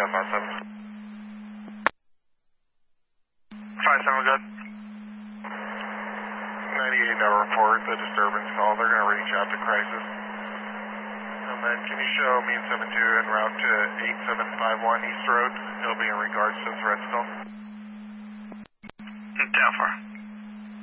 5-7. 5-7, good. 98 now report the disturbance call. They're going to reach out to crisis. And then can you show mean 72 en route to 8751 East Road? It'll be in regards to the threats call. Down far.